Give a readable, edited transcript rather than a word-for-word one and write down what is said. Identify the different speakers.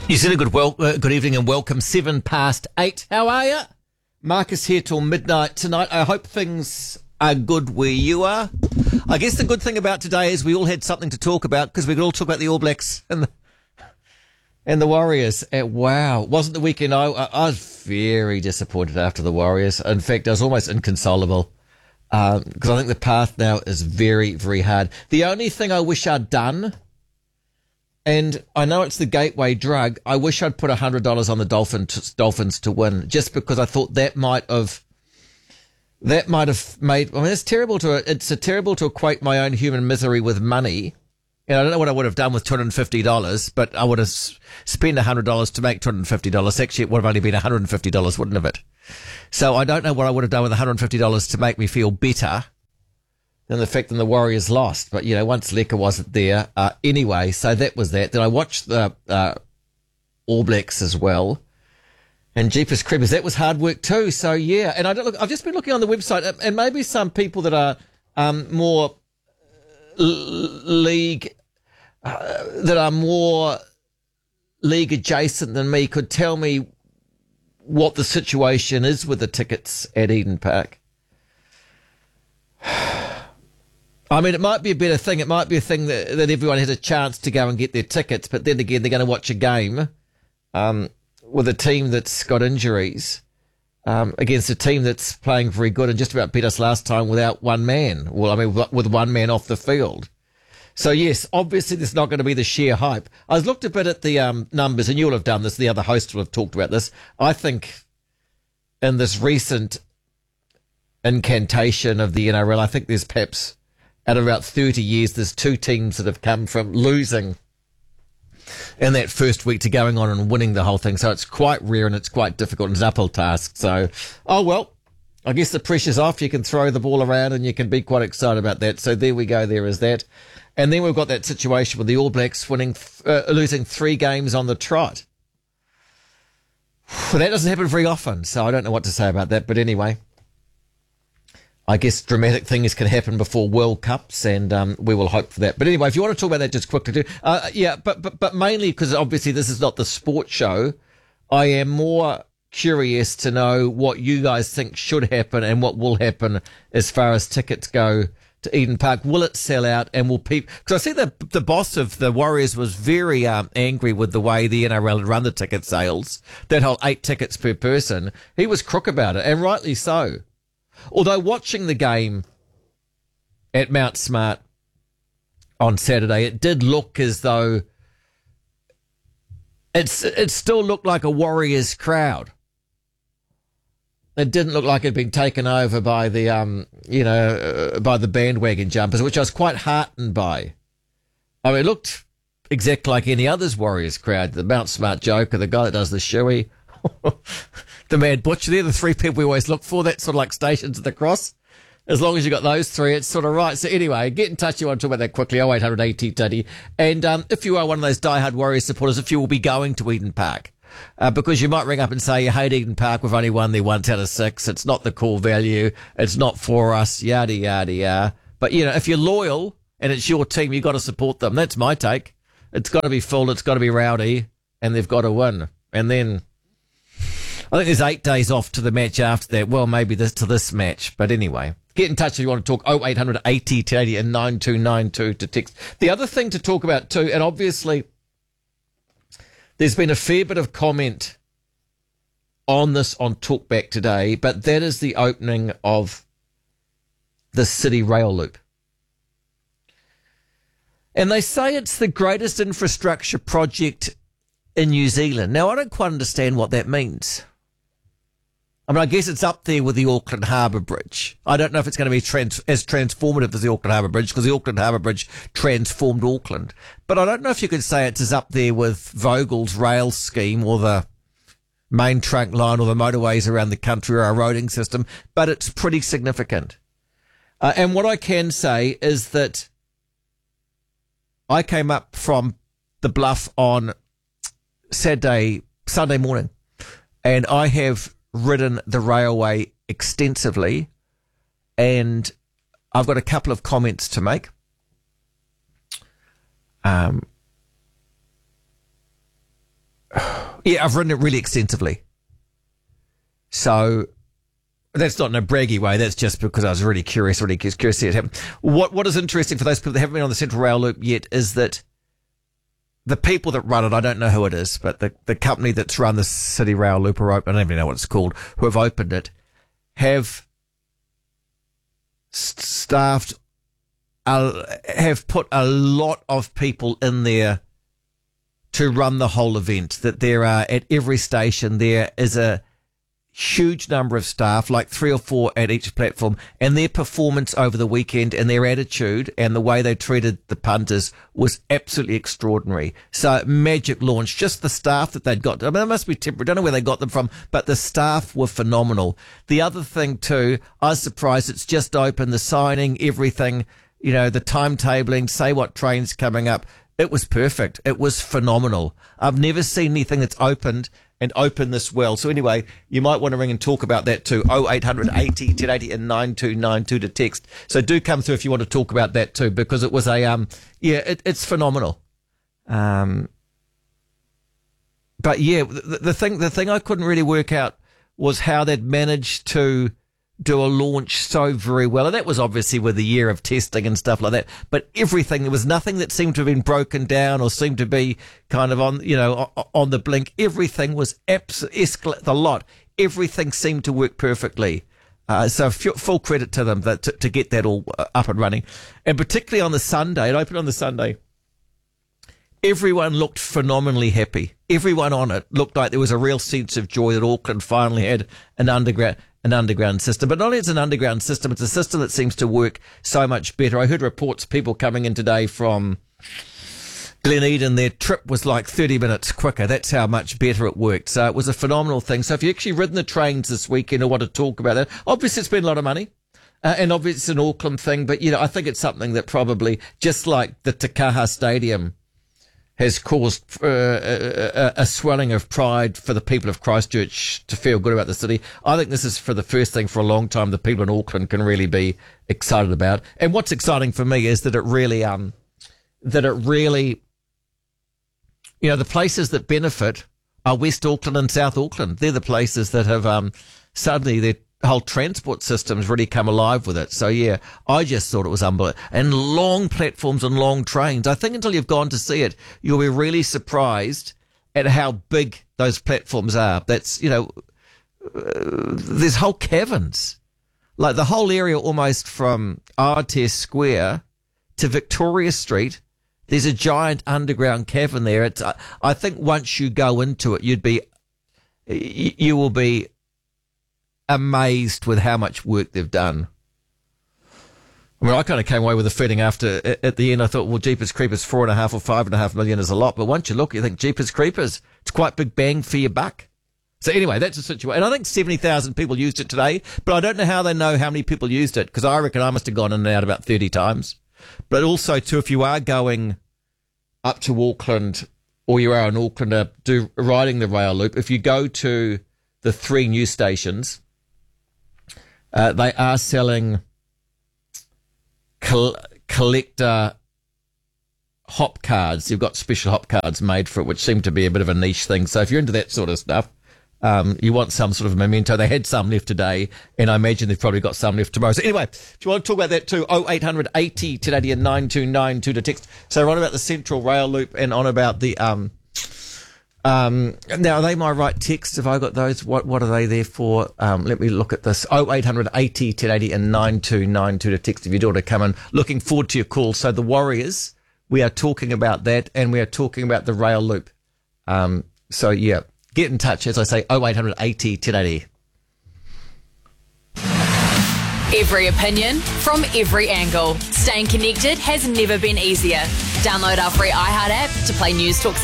Speaker 1: You said a good evening and welcome. 8:07. How are you? Marcus here till midnight tonight. I hope things are good where you are. I guess the good thing about today is we all had something to talk about because we could all talk about the All Blacks and the Warriors. Wow. Wasn't the weekend? I was very disappointed after the Warriors. In fact, I was almost inconsolable because I think the path now is very, very hard. The only thing I wish I'd done, and I know it's the gateway drug, I wish I'd put $100 on the Dolphins to win, just because I thought that might have made. I mean, it's terrible to equate my own human misery with money. And I don't know what I would have done with $250, but I would have spent $100 to make $250. Actually, it would have only been $150, wouldn't it? So I don't know what I would have done with $150 to make me feel better than the fact that the Warriors lost. But, once Leka wasn't there. Anyway, so that was that. Then I watched the All Blacks as well. And Jeepers Creepers, that was hard work too. So, yeah. And I've just been looking on the website, and maybe some people that are more league adjacent than me could tell me what the situation is with the tickets at Eden Park. I mean, it might be a better thing. It might be a thing that everyone has a chance to go and get their tickets, but then again, they're going to watch a game with a team that's got injuries against a team that's playing very good and just about beat us last time without one man. Well, I mean, with one man off the field. So, yes, obviously there's not going to be the sheer hype. I was looked a bit at the numbers, and you'll have done this. The other hosts will have talked about this. I think in this recent incantation of the NRL, I think there's perhaps, out of about 30 years, there's two teams that have come from losing in that first week to going on and winning the whole thing. So it's quite rare and it's quite difficult and it's an uphill task. So, oh well, I guess the pressure's off. You can throw the ball around and you can be quite excited about that. So there we go. There is that. And then we've got that situation with the All Blacks losing 3 games on the trot. Well, that doesn't happen very often. So I don't know what to say about that. But anyway, I guess dramatic things can happen before World Cups, and we will hope for that. But anyway, if you want to talk about that just quickly too, but mainly because obviously this is not the sports show, I am more curious to know what you guys think should happen and what will happen as far as tickets go to Eden Park. Will it sell out, and will people? Because I see the boss of the Warriors was very angry with the way the NRL had run the ticket sales. That whole 8 tickets per person, he was crook about it, and rightly so. Although watching the game at Mount Smart on Saturday, it did look as though it still looked like a Warriors crowd. It didn't look like it had been taken over by the by the bandwagon jumpers, which I was quite heartened by. I mean, it looked exactly like any other's Warriors crowd. The Mount Smart Joker, the guy that does the shoey, the Mad Butcher, they're the 3 people we always look for. That's sort of like Stations of the Cross. As long as you got those 3, it's sort of right. So anyway, get in touch. You want to talk about that quickly, 0800 80 30. And if you are one of those diehard Warriors supporters, if you will be going to Eden Park, because you might ring up and say, you hate Eden Park, we've only won there once out of 6. It's not the core value. It's not for us, yada, yada, yada. But, if you're loyal and it's your team, you've got to support them. That's my take. It's got to be full. It's got to be rowdy, and they've got to win. And then I think there's 8 days off to the match after that. Well, maybe to this match. But anyway, get in touch if you want to talk. 0800 80 80 and 9292 to text. The other thing to talk about too, and obviously there's been a fair bit of comment on this on Talkback today, but that is the opening of the City Rail Loop. And they say it's the greatest infrastructure project in New Zealand. Now, I don't quite understand what that means. I mean, I guess it's up there with the Auckland Harbour Bridge. I don't know if it's going to be as transformative as the Auckland Harbour Bridge, because the Auckland Harbour Bridge transformed Auckland. But I don't know if you could say it's as up there with Vogel's rail scheme or the main trunk line or the motorways around the country or our roading system, but it's pretty significant. And what I can say is that I came up from the Bluff on Sunday morning, and I have ridden the railway extensively, and I've got a couple of comments to make. Yeah, I've ridden it really extensively. So that's not in a braggy way. That's just because I was really curious to see it happen. What is interesting for those people that haven't been on the Central Rail Loop yet is that the people that run it, I don't know who it is, but the company that's run the City Rail Loop, or I don't even know what it's called, who have opened it, have staffed, have put a lot of people in there to run the whole event. That there are, at every station, there is a huge number of staff, like 3 or 4 at each platform, and their performance over the weekend and their attitude and the way they treated the punters was absolutely extraordinary. So magic launch, just the staff that they'd got. I mean, it must be temporary. I don't know where they got them from, but the staff were phenomenal. The other thing too, I was surprised it's just open, the signing, everything, you know, the timetabling, say what train's coming up. It was perfect. It was phenomenal. I've never seen anything that's opened this well. So anyway, you might want to ring and talk about that too. 0800 80 1080 and 9292 to text. So do come through if you want to talk about that too, because it was it's phenomenal. But yeah, the thing I couldn't really work out was how they'd managed to do a launch so very well. And that was obviously with the year of testing and stuff like that. But everything, there was nothing that seemed to have been broken down or seemed to be kind of on the blink. Everything was the lot. Everything seemed to work perfectly. So full credit to them to get that all up and running. And particularly on the Sunday, it opened on the Sunday. Everyone looked phenomenally happy. Everyone on it looked like there was a real sense of joy that Auckland finally had an underground system. But not only is it an underground system, it's a system that seems to work so much better. I heard reports, people coming in today from Gleneden, their trip was like 30 minutes quicker. That's how much better it worked. So it was a phenomenal thing. So if you've actually ridden the trains this weekend or want to talk about that, obviously it's been a lot of money. And obviously it's an Auckland thing, but I think it's something that probably, just like the Te Kaha Stadium has caused a swelling of pride for the people of Christchurch to feel good about the city. I think this is for the first thing for a long time the people in Auckland can really be excited about. And what's exciting for me is that it really, the places that benefit are West Auckland and South Auckland. They're the places that have suddenly their whole transport system's really come alive with it. So yeah, I just thought it was unbelievable. And long platforms and long trains. I think until you've gone to see it, you'll be really surprised at how big those platforms are. That's, there's whole caverns. Like the whole area almost from Aotea Square to Victoria Street, there's a giant underground cavern there. It's, I think once you go into it, you will be amazed with how much work they've done. I mean, I kind of came away with a feeling at the end. I thought, well, Jeepers Creepers, 4.5 or 5.5 million is a lot. But once you look, you think Jeepers Creepers, it's quite big bang for your buck. So anyway, that's the situation. And I think 70,000 people used it today, but I don't know how they know how many people used it, because I reckon I must have gone in and out about 30 times. But also too, if you are going up to Auckland, or you are in Auckland riding the rail loop, if you go to the 3 new stations, they are selling collector hop cards. You've got special hop cards made for it, which seem to be a bit of a niche thing. So if you're into that sort of stuff, you want some sort of memento. They had some left today, and I imagine they've probably got some left tomorrow. So anyway, if you want to talk about that too, 0800 80 1080 and 9292 to text. So we're on about the Central Rail Loop and on about the now, are they my right text? Have I got those? What are they there for? Let me look at this. 0800 80 1080 and 9292 to text if you do want to come in. Looking forward to your call. So the Warriors, we are talking about that, and we are talking about the rail loop. So yeah, get in touch, as I say, 0800 80 1080.
Speaker 2: Every opinion from every angle. Staying connected has never been easier. Download our free iHeart app to play News Talk